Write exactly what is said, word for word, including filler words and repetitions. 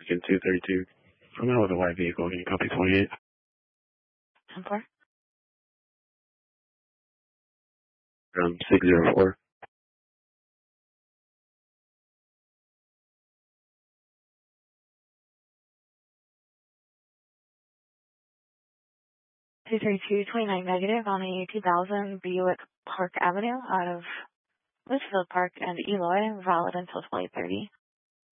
Beacon two thirty-two. I'm out with a white vehicle. Can you copy twenty-eight? ten four. Um, six zero four. two three two, twenty-nine negative on a two thousand Buick Park Avenue out of Litchfield Park and Eloy, valid until twenty thirty.